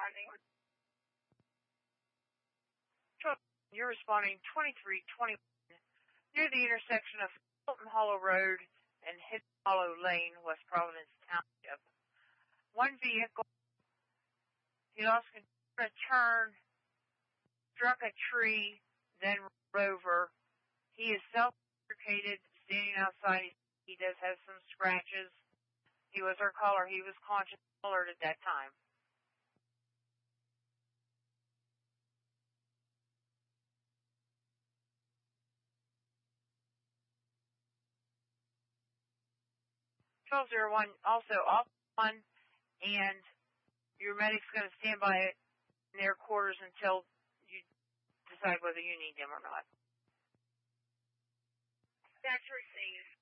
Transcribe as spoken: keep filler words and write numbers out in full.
responding. You're responding twenty-three twenty-one near the intersection of Hilton Hollow Road and Hidden Hollow Lane, West Providence Township. One vehicle, he lost control of a turn, struck a tree, then rolled over. He is self-lubricated, standing outside. He does have some scratches. He was our caller. He was conscious and alert at that time. twelve oh one also off one, and your medic's going to stand by in their quarters until you decide whether you need them or not. That's received.